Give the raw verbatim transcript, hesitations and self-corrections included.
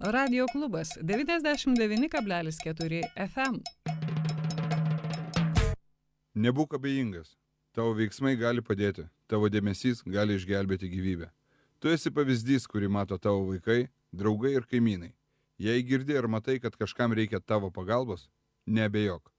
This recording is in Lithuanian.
Radio klubas devyniasdešimt devyni kablelis keturi F M. Nebūk abejingas. Tavo veiksmai gali padėti. Tavo dėmesys gali išgelbėti gyvybę. Tu esi pavyzdys, kurį mato tavo vaikai, draugai ir kaimynai. Jei girdi ar matai, kad kažkam reikia tavo pagalbos, neabejok.